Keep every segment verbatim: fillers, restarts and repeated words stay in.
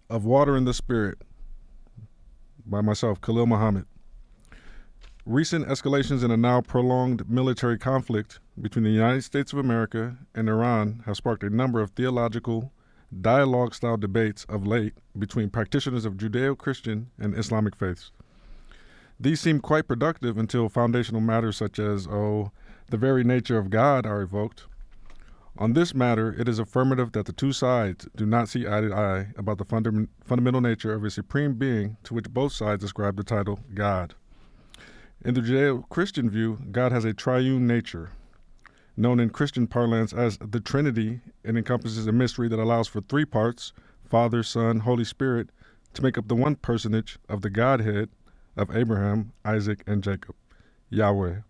of Water and the Spirit by myself, Khalil Muhammad. Recent escalations in a now prolonged military conflict between the United States of America and Iran have sparked a number of theological, dialogue-style debates of late between practitioners of Judeo-Christian and Islamic faiths. These seem quite productive until foundational matters such as, oh, the very nature of God are evoked. On this matter, it is affirmative that the two sides do not see eye to eye about the funda- fundamental nature of a supreme being to which both sides ascribe the title God. In the Judeo-Christian view, God has a triune nature. Known in Christian parlance as the Trinity, it encompasses a mystery that allows for three parts, Father, Son, Holy Spirit, to make up the one personage of the Godhead of Abraham, Isaac, and Jacob, Yahweh.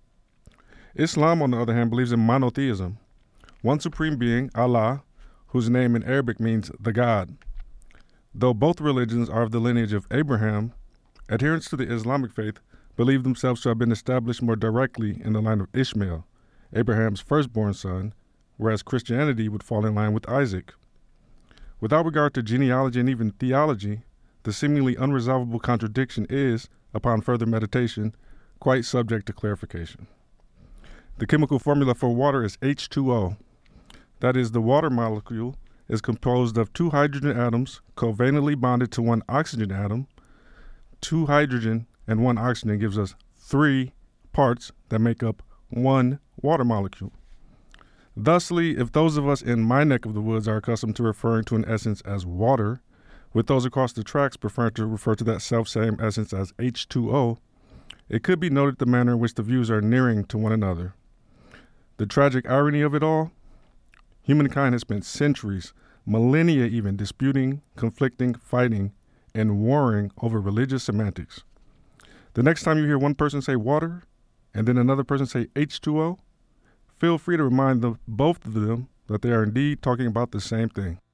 Islam, on the other hand, believes in monotheism, one supreme being, Allah, whose name in Arabic means the God. Though both religions are of the lineage of Abraham, adherents to the Islamic faith believe themselves to have been established more directly in the line of Ishmael, Abraham's firstborn son, whereas Christianity would fall in line with Isaac. Without regard to genealogy and even theology, the seemingly unresolvable contradiction is, upon further meditation, quite subject to clarification. The chemical formula for water is H two O. That is, the water molecule is composed of two hydrogen atoms covalently bonded to one oxygen atom. Two hydrogen and one oxygen gives us three parts that make up one water molecule. Thusly, if those of us in my neck of the woods are accustomed to referring to an essence as water, with those across the tracks preferring to refer to that self-same essence as H two O, it could be noted the manner in which the views are nearing to one another. The tragic irony of it all? Humankind has spent centuries, millennia even, disputing, conflicting, fighting, and warring over religious semantics. The next time you hear one person say water, and then another person say H two O, feel free to remind the, both of them that they are indeed talking about the same thing.